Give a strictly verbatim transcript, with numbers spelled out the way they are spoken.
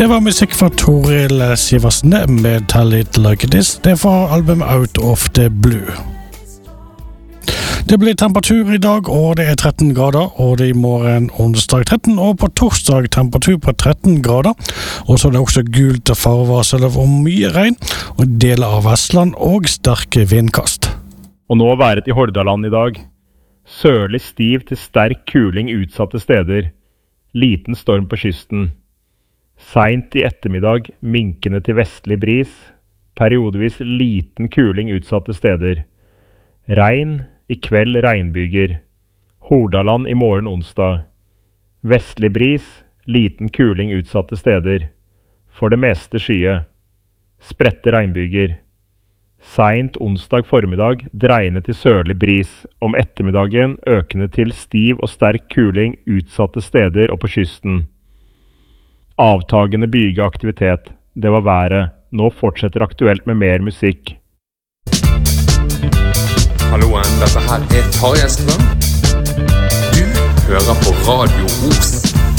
Det var musikk fra Toril Siversen med Tell It Like It Is. Det er fra albumet Out of the Blue. Det blir temperatur i dag, og det er tretten grader, og det er i morgen onsdag tretten, og på torsdag temperatur på tretten grader, og så er det også gult farevarsel om mye regn, og deler av Vestland og sterke vindkast. Og nå været i Hordaland i dag. Sørlig stiv til sterk kuling utsatte steder. Liten storm på kysten. Sent i ettermiddag minkende til vestlig bris. Periodevis liten kuling utsatte steder. Regn, i kveld regnbyger. Hordaland i morgen onsdag. Vestlig bris, liten kuling utsatte steder. For det meste skye. Spredte regnbyger. Sent onsdag formiddag dreiende til sørlig bris. Om ettermiddagen økende til stiv og sterk kuling utsatte steder og på kysten. Avtagende bygeaktivitet. Det var været. Nå fortsetter aktuelt med mer musikk. Halloen, dette her er Tarjei Strøm. Du hører på Radio Os.